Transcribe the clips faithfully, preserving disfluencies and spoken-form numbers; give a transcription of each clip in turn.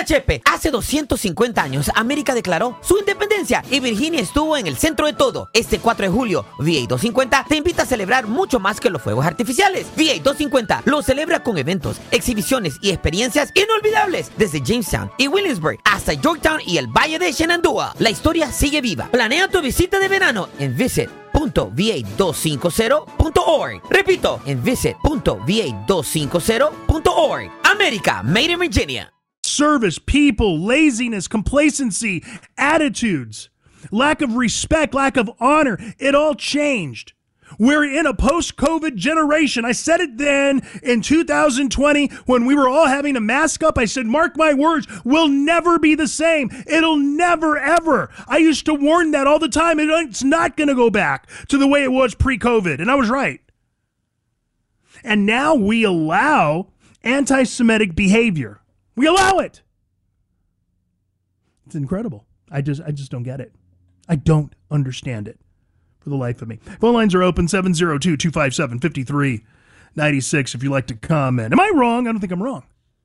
Chepe. Hace doscientos cincuenta años, América declaró su independencia y Virginia estuvo en el centro de todo. Este cuatro de julio, V A doscientos cincuenta te invita a celebrar mucho más que los fuegos artificiales. V A doscientos cincuenta lo celebra con eventos, exhibiciones y experiencias inolvidables desde Jamestown y Williamsburg hasta Yorktown y el Valle de Shenandoah. La historia sigue viva. Planea tu visita de verano en visit punto v a doscientos cincuenta punto org. Repito, en visit punto v a doscientos cincuenta punto org. América, made in Virginia. Service, people, laziness, complacency, attitudes, lack of respect, lack of honor, it all changed. We're in a post-COVID generation. I said it then in two thousand twenty when we were all having to mask up. I said, mark my words, we'll never be the same. It'll never, ever. I used to warn that all the time. It's not going to go back to the way it was pre-COVID. And I was right. And now we allow anti-Semitic behavior. We allow it. It's incredible. I just, I just don't get it. I don't understand it. For the life of me. Phone lines are open, seven oh two, two five seven, five three nine six if you'd like to comment. Am I wrong? I don't think I'm wrong.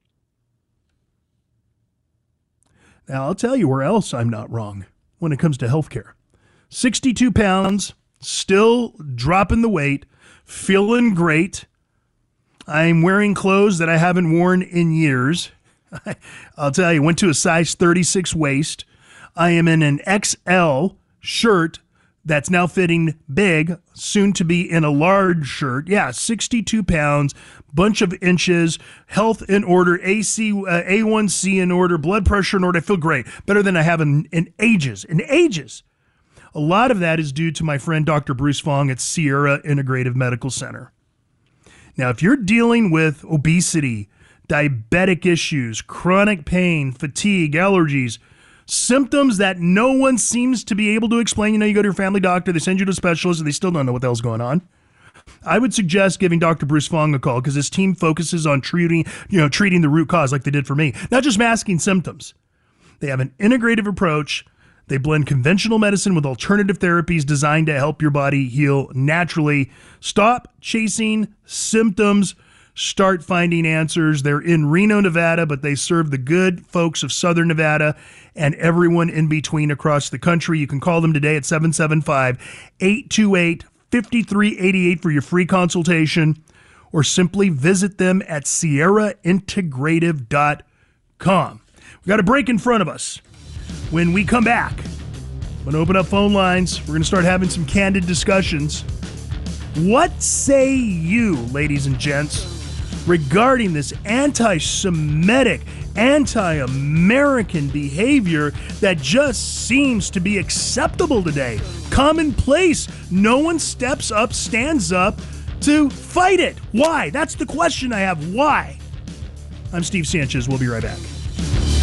Now, I'll tell you where else I'm not wrong when it comes to healthcare. sixty-two pounds, still dropping the weight, feeling great. I'm wearing clothes that I haven't worn in years. I'll tell you, went to a size thirty-six waist. I am in an X L shirt that's now fitting big, soon to be in a large shirt. Yeah, sixty-two pounds, bunch of inches, health in order, A C, uh, A one C in order, blood pressure in order. I feel great. Better than I have in, in ages, in ages. A lot of that is due to my friend Doctor Bruce Fong at Sierra Integrative Medical Center. Now, if you're dealing with obesity, diabetic issues, chronic pain, fatigue, allergies, symptoms that no one seems to be able to explain. You know, you go to your family doctor, they send you to a specialist, and they still don't know what the hell's going on. I would suggest giving Doctor Bruce Fong a call because his team focuses on treating, you know, treating the root cause like they did for me, not just masking symptoms. They have an integrative approach. They blend conventional medicine with alternative therapies designed to help your body heal naturally. Stop chasing symptoms. Start finding answers. They're in Reno, Nevada, but they serve the good folks of Southern Nevada and everyone in between across the country. You can call them today at seven seven five, eight two eight, five three eight eight for your free consultation, or simply visit them at sierra integrative dot com. We've got a break in front of us. When we come back, I'm going to open up phone lines. We're going to start having some candid discussions. What say you, ladies and gents, regarding this anti-Semitic, anti-American behavior that just seems to be acceptable today? Commonplace. No one steps up, stands up to fight it. Why? That's the question I have. Why? I'm Steve Sanchez. We'll be right back.